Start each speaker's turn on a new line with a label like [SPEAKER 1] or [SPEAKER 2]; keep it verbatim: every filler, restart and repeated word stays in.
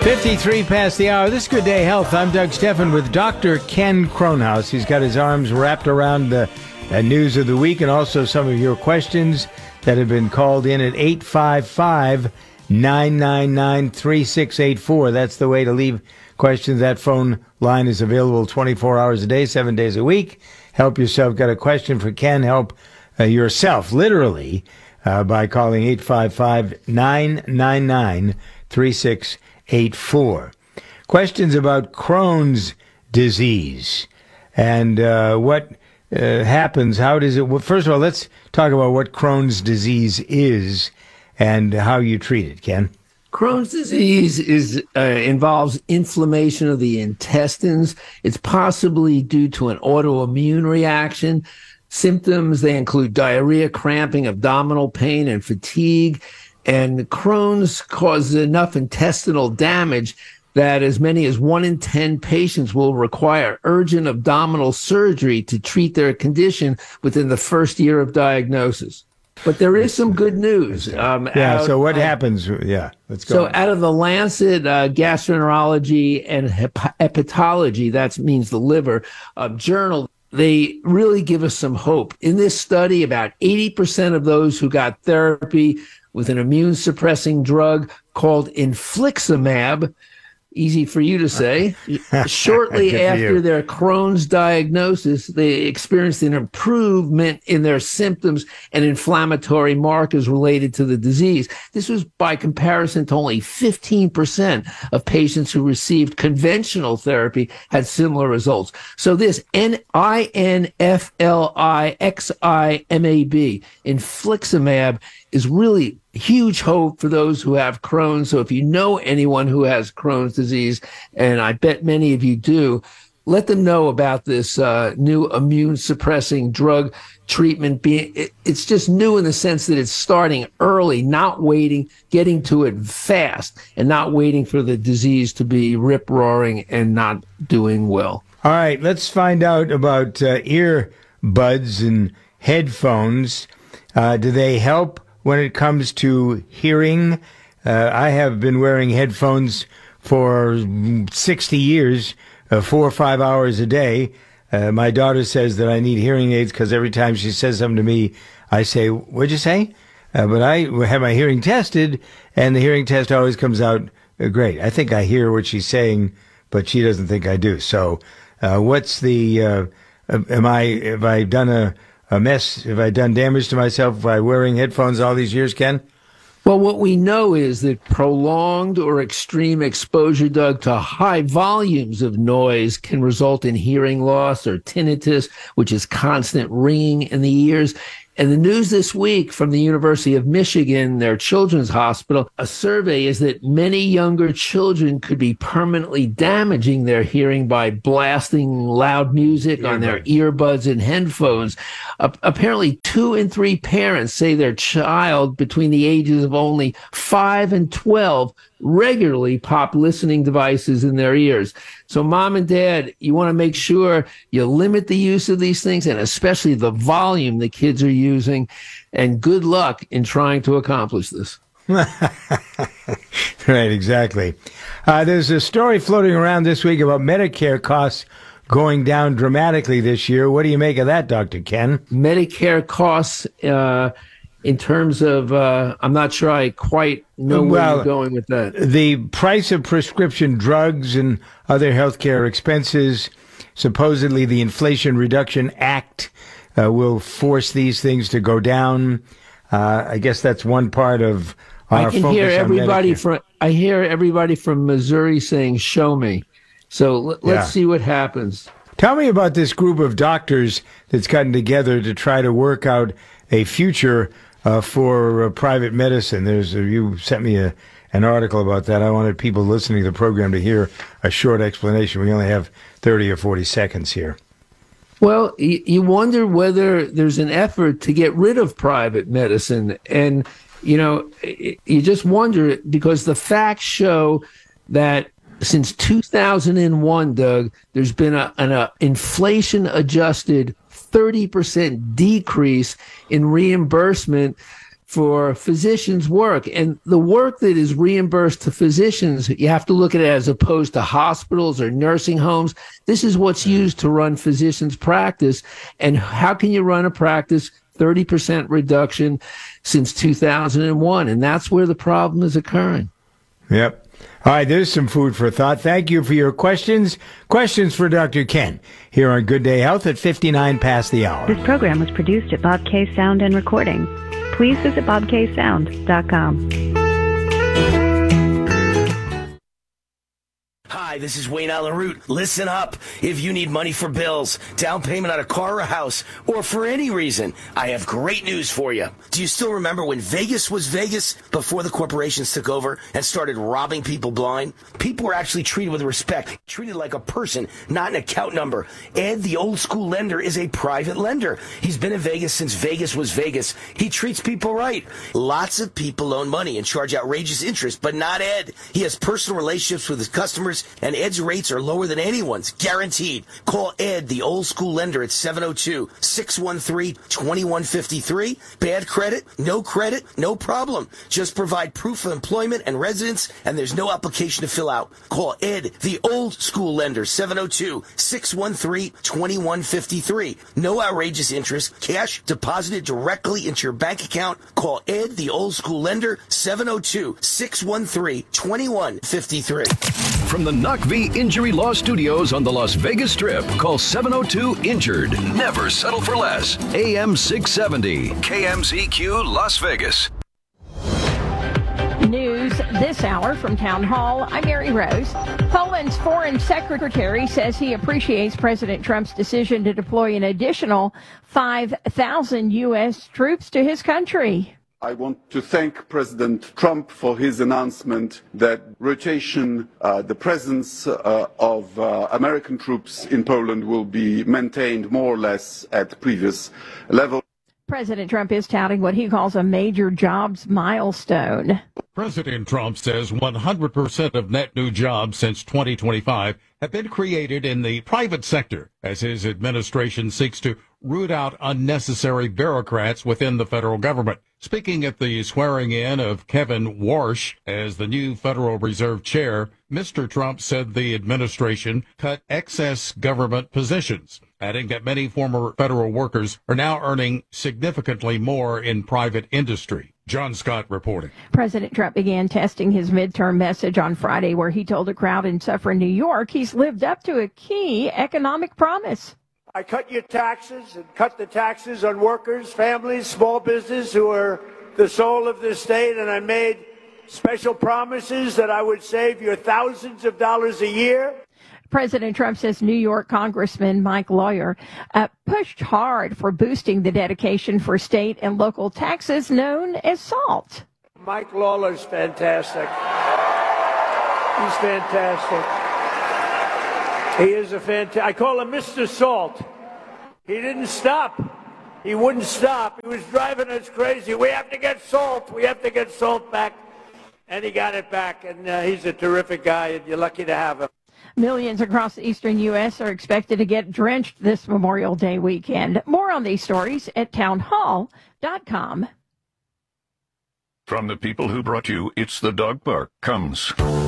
[SPEAKER 1] fifty-three past the hour. This is Good Day Health. I'm Doug Steffen with Doctor Ken Kronhaus. He's got his arms wrapped around the uh, news of the week and also some of your questions that have been called in at eight five five, nine nine nine, three six eight four. That's the way to leave questions. That phone line is available twenty-four hours a day, seven days a week. Help yourself. Got a question for Ken? Help uh, yourself, literally, uh, by calling eight five five, nine nine nine, three six eight four. Questions about Crohn's disease and uh, what uh, happens. How does it? Well, first of all, let's talk about what Crohn's disease is and how you treat it, Ken.
[SPEAKER 2] Crohn's disease is uh, involves inflammation of the intestines. It's possibly due to an autoimmune reaction. Symptoms, they include diarrhea, cramping, abdominal pain, and fatigue. And Crohn's causes enough intestinal damage that as many as one in ten patients will require urgent abdominal surgery to treat their condition within the first year of diagnosis. But there is some good news. Um,
[SPEAKER 1] yeah,
[SPEAKER 2] out,
[SPEAKER 1] so what
[SPEAKER 2] uh,
[SPEAKER 1] happens? Yeah, let's go.
[SPEAKER 2] So
[SPEAKER 1] on.
[SPEAKER 2] out of the Lancet uh, Gastroenterology and Hep- Hepatology, that means the liver, uh, journal, they really give us some hope. In this study, about eighty percent of those who got therapy with an immune-suppressing drug called infliximab, easy for you to say, shortly after their Crohn's diagnosis, they experienced an improvement in their symptoms and inflammatory markers related to the disease. This was by comparison to only fifteen percent of patients who received conventional therapy had similar results. So this I N F L I X I M A B, infliximab, is really huge hope for those who have Crohn's. So if you know anyone who has Crohn's disease, and I bet many of you do, let them know about this uh, new immune suppressing drug treatment. Being it, it's just new in the sense that it's starting early, not waiting, getting to it fast, and not waiting for the disease to be rip roaring and not doing well.
[SPEAKER 1] All right, let's find out about uh, earbuds and headphones. Uh, do they help when it comes to hearing? Uh, I have been wearing headphones for sixty years, uh, four or five hours a day. Uh, my daughter says that I need hearing aids because every time she says something to me, I say, "What'd you say?" Uh, but I have my hearing tested, and the hearing test always comes out uh, great. I think I hear what she's saying, but she doesn't think I do. So uh, what's the, uh, am I, have I done a, a mess? Have I done damage to myself by wearing headphones all these years, Ken?
[SPEAKER 2] Well, what we know is that prolonged or extreme exposure, Doug, to high volumes of noise can result in hearing loss or tinnitus, which is constant ringing in the ears. And the news this week from the University of Michigan, their children's hospital, a survey is that many younger children could be permanently damaging their hearing by blasting loud music on their earbuds and headphones. Uh, apparently, two in three parents say their child between the ages of only five and twelve regularly pop listening devices in their ears. So mom and dad, you want to make sure you limit the use of these things, and especially the volume the kids are using. And good luck in trying to accomplish this.
[SPEAKER 1] Right, exactly. Uh, there's a story floating around this week about Medicare costs going down dramatically this year. What do you make of that, Doctor Ken?
[SPEAKER 2] Medicare costs, uh, in terms of, uh, I'm not sure I quite know where
[SPEAKER 1] well,
[SPEAKER 2] you're going with that.
[SPEAKER 1] The price of prescription drugs and other healthcare expenses, supposedly the Inflation Reduction Act uh, will force these things to go down. Uh, I guess that's one part of our
[SPEAKER 2] I can
[SPEAKER 1] focus
[SPEAKER 2] hear
[SPEAKER 1] on
[SPEAKER 2] everybody
[SPEAKER 1] Medicare.
[SPEAKER 2] from I hear everybody from Missouri saying, "Show me." So l- let's
[SPEAKER 1] Yeah.
[SPEAKER 2] see what happens.
[SPEAKER 1] Tell me about this group of doctors that's gotten together to try to work out a future uh, for uh, private medicine. There's uh, you sent me a, an article about that. I wanted people listening to the program to hear a short explanation. We only have thirty or forty seconds here.
[SPEAKER 2] Well, you, you wonder whether there's an effort to get rid of private medicine. And, you know, you just wonder because the facts show that since two thousand one, Doug, there's been a, an a inflation-adjusted thirty percent decrease in reimbursement for physicians' work. And the work that is reimbursed to physicians, you have to look at it as opposed to hospitals or nursing homes. This is what's used to run physicians' practice. And how can you run a practice? thirty percent reduction since two thousand one. And that's where the problem is occurring.
[SPEAKER 1] Yep. All right, there's some food for thought. Thank you for your questions. Questions for Doctor Ken here on Good Day Health at fifty-nine past the hour.
[SPEAKER 3] This program was produced at Bob K Sound and Recording. Please visit bob k sound dot com.
[SPEAKER 4] Hi, this is Wayne Allen Root. Listen up. If you need money for bills, down payment on a car or a house, or for any reason, I have great news for you. Do you still remember when Vegas was Vegas before the corporations took over and started robbing people blind? People were actually treated with respect, treated like a person, not an account number. Ed, the old school lender, is a private lender. He's been in Vegas since Vegas was Vegas. He treats people right. Lots of people loan money and charge outrageous interest, but not Ed. He has personal relationships with his customers, and Ed's rates are lower than anyone's, guaranteed. Call Ed, the old school lender, at seven oh two, six one three, two one five three. Bad credit? No credit? No problem. Just provide proof of employment and residence, and there's no application to fill out. Call Ed, the old school lender, seven oh two, six one three, two one five three. No outrageous interest. Cash deposited directly into your bank account. Call Ed, the old school lender, seven oh two, six one three, two one five three.
[SPEAKER 5] From the N U C V Injury Law Studios on the Las Vegas Strip, call seven oh two injured. Never settle for less. A M six seventy, K M Z Q, Las Vegas.
[SPEAKER 6] News this hour from Town Hall. I'm Mary Rose. Poland's foreign secretary says he appreciates President Trump's decision to deploy an additional five thousand U S troops to his country.
[SPEAKER 7] I want to thank President Trump for his announcement that rotation, uh, the presence uh, of uh, American troops in Poland will be maintained more or less at previous level.
[SPEAKER 6] President Trump is touting what he calls a major jobs milestone.
[SPEAKER 8] President Trump says one hundred percent of net new jobs since twenty twenty-five have been created in the private sector as his administration seeks to root out unnecessary bureaucrats within the federal government. Speaking at the swearing-in of Kevin Warsh as the new Federal Reserve Chair, Mister Trump said the administration cut excess government positions, adding that many former federal workers are now earning significantly more in private industry. John Scott reporting.
[SPEAKER 6] President Trump began testing his midterm message on Friday, where he told a crowd in Suffern, New York, he's lived up to a key economic promise.
[SPEAKER 9] I cut your taxes and cut the taxes on workers, families, small business who are the soul of this state, and I made special promises that I would save you thousands of dollars a year.
[SPEAKER 6] President Trump says New York Congressman Mike Lawyer uh, pushed hard for boosting the dedication for state and local taxes known as SALT.
[SPEAKER 9] Mike Lawler's fantastic. He's fantastic. He is a fantastic. I call him Mister Salt. He didn't stop. He wouldn't stop. He was driving us crazy. We have to get salt. We have to get salt back. And he got it back. And uh, he's a terrific guy, and you're lucky to have him.
[SPEAKER 6] Millions across the eastern U S are expected to get drenched this Memorial Day weekend. More on these stories at town hall dot com.
[SPEAKER 10] From the people who brought you It's the Dog Park comes